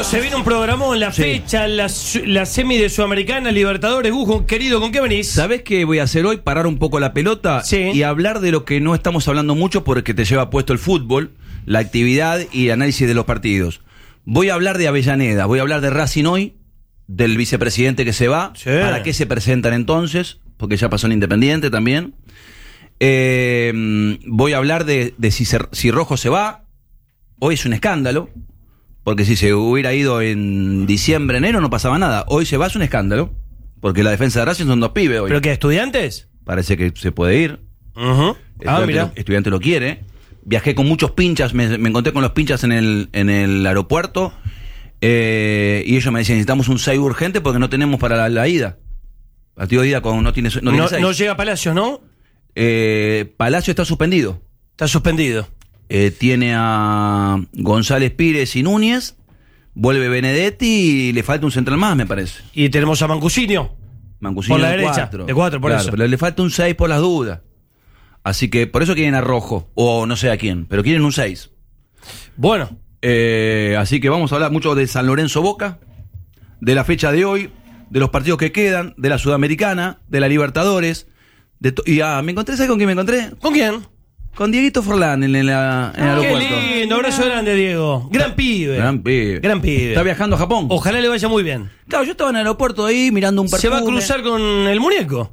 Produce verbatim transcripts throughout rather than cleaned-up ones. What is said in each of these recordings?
se viene un programón, la Sí. fecha, la, la semi de Sudamericana, Libertadores. Gujo, querido, ¿con qué venís? ¿Sabés qué voy a hacer hoy? Parar un poco la pelota Sí. y hablar de lo que no estamos hablando mucho porque te lleva puesto el fútbol, la actividad y el análisis de los partidos. Voy a hablar de Avellaneda, voy a hablar de Racing hoy, del vicepresidente que se va, Sí. para qué se presentan entonces, porque ya pasó en Independiente también. Eh, voy a hablar de, de si, se, si Rojo se va. Hoy es un escándalo, porque si se hubiera ido en diciembre, enero, no pasaba nada. Hoy se va, es un escándalo, porque la defensa de Racing son dos pibes hoy. ¿Pero qué, estudiantes? Parece que se puede ir. Uh-huh. Ah, Estudiante, mira. lo, estudiante lo quiere. Viajé con muchos pinchas, me, me encontré con los pinchas en el, en el aeropuerto, eh, y ellos me decían, necesitamos un seis urgente porque no tenemos para la, la ida. Partido de ida con, no tiene, no tiene No, seis. no llega a Palacios, ¿no? Eh, Palacio está suspendido. Está suspendido. Eh, tiene a González Pires y Núñez, vuelve Benedetti y le falta un central más, me parece. Y tenemos a Mancusinio. Mancusinho Por la de derecha, cuatro. de cuatro, por Claro, eso. pero le falta un seis por las dudas. Así que por eso quieren a Rojo, o no sé a quién, pero quieren un seis. Bueno, Eh, así que vamos a hablar mucho de San Lorenzo Boca, de la fecha de hoy, de los partidos que quedan, de la Sudamericana, de la Libertadores. De to- y ah, me encontré, ¿sabes con quién me encontré? ¿con quién? Con Dieguito Forlán en, la, en el Qué aeropuerto. lindo, abrazo grande, Diego. Gran pibe. Gran pibe. Gran pibe. Está viajando a Japón. Ojalá le vaya muy bien. Claro, yo estaba en el aeropuerto ahí mirando un perfume. Se va a cruzar con el muñeco,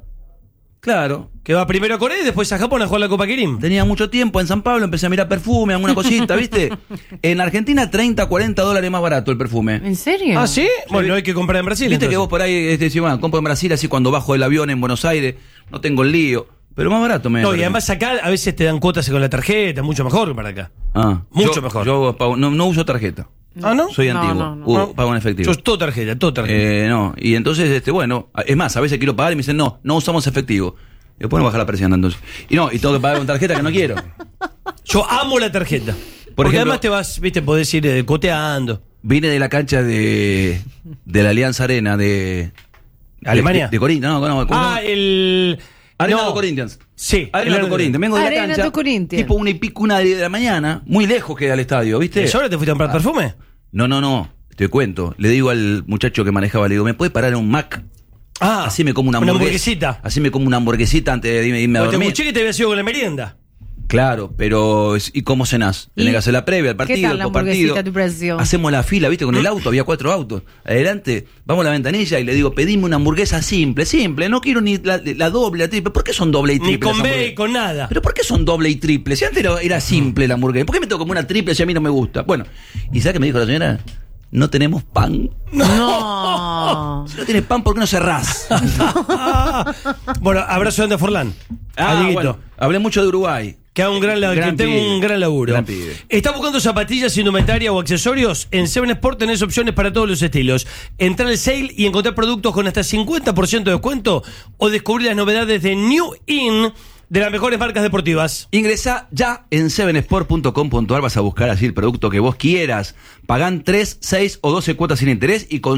Claro. que va primero a Corea y después a Japón a jugar la Copa Kirin. Tenía mucho tiempo en San Pablo, empecé a mirar perfume, alguna cosita, ¿viste? En Argentina treinta, cuarenta dólares más barato el perfume. ¿En serio? ¿Ah, sí? Bueno, hay que comprar en Brasil. Viste que entonces. vos por ahí este, decís, bueno, compro en Brasil, así cuando bajo del avión en Buenos Aires, no tengo el lío. Pero más barato me No, y parece. además acá a veces te dan cuotas con la tarjeta, mucho mejor que para acá. Ah, mucho yo- mejor. Yo pago- no, no uso tarjeta. ¿Ah, no? Soy No, antiguo. no, no. Uh, No. pago en efectivo. Yo todo tarjeta, todo tarjeta. Eh, no, y entonces, este, bueno, es más, a veces quiero pagar y me dicen, no, no usamos efectivo. Y después no bajar la presión entonces. Y no, y tengo que pagar con tarjeta que no quiero. Yo amo la tarjeta. Porque ejemplo- además te vas, viste, podés ir eh, coteando. Vine de la cancha de, de la Alianza Arena de... ¿Alemania? De, de Corinthians, no, no, no, Ah, el... Arena no. de Corinthians. Sí. Arena el- de Corinthians. Vengo de la Arena cancha. de Corinthians. Tipo una y pico, una de la mañana. Muy lejos queda el estadio, ¿viste? ¿Y ahora te fuiste a comprar perfume? No, no, no. Te cuento. Le digo al muchacho que manejaba, le digo, ¿me puede parar en un Mac? Ah, Así me como una una hamburguesa. hamburguesita. Así me como una hamburguesita antes de irme, irme a Porque te dormir. escuché que te había sido con la merienda. Claro, pero es- ¿y cómo cenás? ¿Y Tenés que hacer la previa, el qué partido, tal el la postpartido. hamburguesita a tu precio? Hacemos la fila, ¿viste? Con el auto, había cuatro autos. Adelante, vamos a la ventanilla y le digo, pedime una hamburguesa simple, simple. No quiero ni la, la doble, la triple. ¿Por qué son doble y Ni triple? con las B, hamburguesas? con nada. ¿Pero por qué son doble y triple? Si antes era, era simple la hamburguesa. ¿Por qué me tengo como una triple si a mí no me gusta? Bueno, ¿y sabes qué me dijo la señora? No tenemos pan. No. Si no tienes pan, ¿por qué no cerrás? Bueno, abrazo grande a Forlán. a Dieguito. bueno, hablé mucho de Uruguay. Que haga un gran, la- Gran que tenga pibe. un gran laburo. Gran pibe. ¿Estás buscando zapatillas, indumentaria o accesorios? En Seven Sport tenés opciones para todos los estilos. Entrar al sale y encontrar productos con hasta cincuenta por ciento de descuento o descubrir las novedades de New In de las mejores marcas deportivas. Ingresá ya en seven sport punto com punto ar, vas a buscar así el producto que vos quieras. Pagán tres, seis o doce cuotas sin interés y con